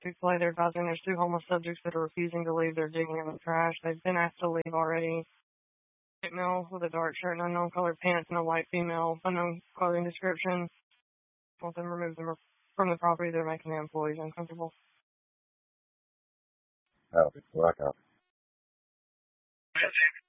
Chick-fil-A, they're advising there's 2 homeless subjects that are refusing to leave. They're digging in the trash. They've been asked to leave already. White male with a dark shirt and unknown colored pants, and a white female, unknown clothing description. Want them removed from the property. They're making the employees uncomfortable. Copy. Well, I copy.